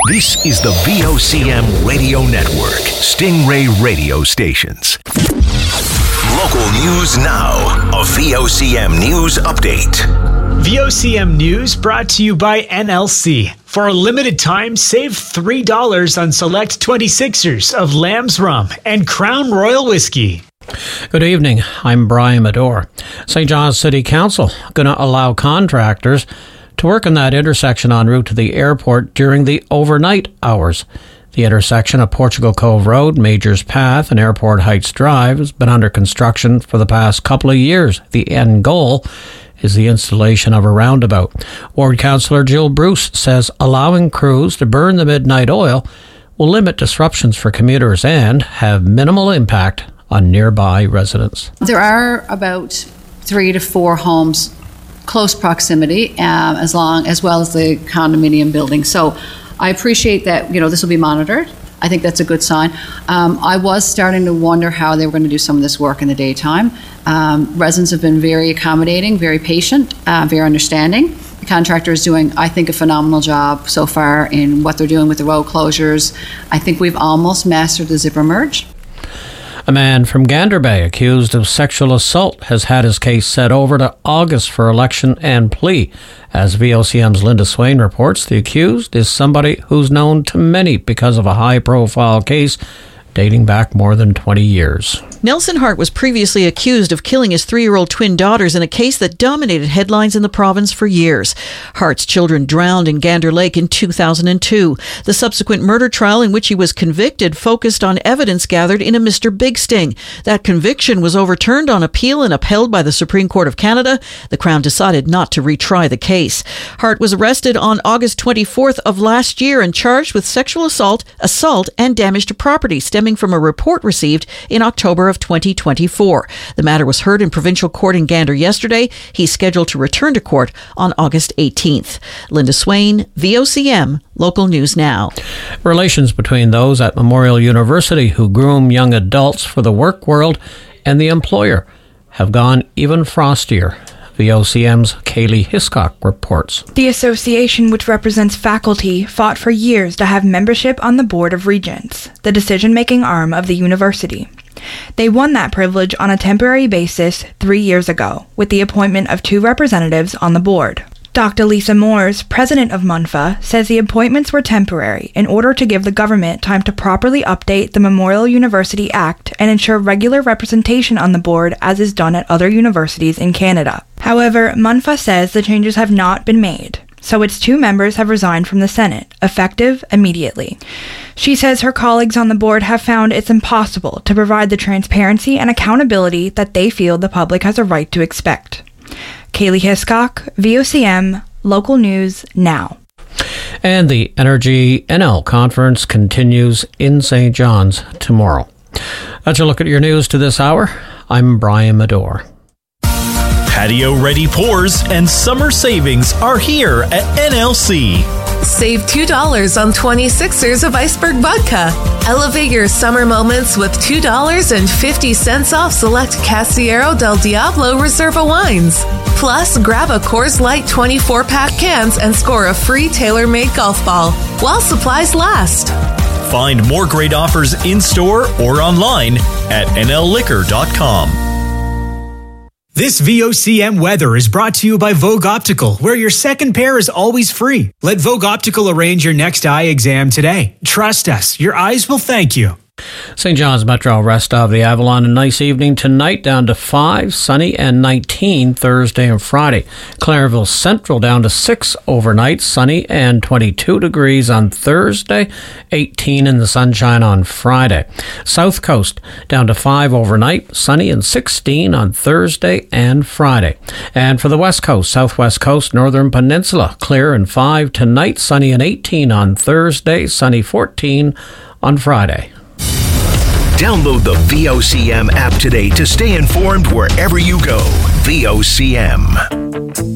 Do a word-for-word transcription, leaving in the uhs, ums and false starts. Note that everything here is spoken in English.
This is the V O C M Radio Network, Stingray Radio Stations. Local news now. A V O C M News Update. V O C M News brought to you by N L C. For a limited time, save three dollars on select twenty-sixers of Lamb's Rum and Crown Royal Whiskey. Good evening. I'm Brian Medore. Saint John's City Council going to allow contractors to work in that intersection en route to the airport during the overnight hours. The intersection of Portugal Cove Road, Majors Path, and Airport Heights Drive has been under construction for the past couple of years. The end goal is the installation of a roundabout. Ward Councillor Jill Bruce says allowing crews to burn the midnight oil will limit disruptions for commuters and have minimal impact on nearby residents. There are about three to four homes close proximity, um, as long as well as the condominium building. So I appreciate that, you know, this will be monitored. I think that's a good sign. Um, I was starting to wonder how they were going to do some of this work in the daytime. Um, residents have been very accommodating, very patient, uh, very understanding. The contractor is doing, I think, a phenomenal job so far in what they're doing with the road closures. I think we've almost mastered the zipper merge. A man from Gander Bay accused of sexual assault has had his case set over to August for election and plea. As V O C M's Linda Swain reports, the accused is somebody who's known to many because of a high-profile case dating back more than twenty years. Nelson Hart was previously accused of killing his three-year-old twin daughters in a case that dominated headlines in the province for years. Hart's children drowned in Gander Lake in two thousand two. The subsequent murder trial in which he was convicted focused on evidence gathered in a Mister Big Sting. That conviction was overturned on appeal and upheld by the Supreme Court of Canada. The Crown decided not to retry the case. Hart was arrested on August twenty-fourth of last year and charged with sexual assault, assault, and damage to property stemming from a report received in October of twenty twenty-four. The matter was heard in provincial court in Gander yesterday. He's scheduled to return to court on August eighteenth. Linda Swain, V O C M, Local News Now. Relations between those at Memorial University who groom young adults for the work world and the employer have gone even frostier. V O C M's Kaylee Hiscock reports. The association, which represents faculty, fought for years to have membership on the Board of Regents, the decision-making arm of the university. They won that privilege on a temporary basis three years ago, with the appointment of two representatives on the board. Doctor Lisa Moores, president of MUNFA, says the appointments were temporary in order to give the government time to properly update the Memorial University Act and ensure regular representation on the board as is done at other universities in Canada. However, MUNFA says the changes have not been made, so its two members have resigned from the Senate, effective immediately. She says her colleagues on the board have found it's impossible to provide the transparency and accountability that they feel the public has a right to expect. Kaylee Hiscock, V O C M, Local News Now. And the Energy N L conference continues in Saint John's tomorrow. That's a look at your news to this hour. I'm Brian Medore. Patio-ready pours and summer savings are here at N L C. Save two dollars on twenty-sixers of Iceberg Vodka. Elevate your summer moments with two dollars and fifty cents off select Casillero del Diablo Reserva wines. Plus, grab a Coors Light twenty-four pack cans and score a free tailor-made golf ball while supplies last. Find more great offers in-store or online at N L liquor dot com. This V O C M weather is brought to you by Vogue Optical, where your second pair is always free. Let Vogue Optical arrange your next eye exam today. Trust us, your eyes will thank you. Saint John's Metro rest of the Avalon. A nice evening tonight, down to five, sunny and nineteen Thursday and Friday. Clairville Central down to six overnight, sunny and twenty-two degrees on Thursday, eighteen in the sunshine on Friday. South Coast down to five overnight, sunny and sixteen on Thursday and Friday. And for the West Coast, Southwest Coast, Northern Peninsula, clear and five tonight, sunny and eighteen on Thursday, sunny fourteen on Friday. Download the V O C M app today to stay informed wherever you go. V O C M.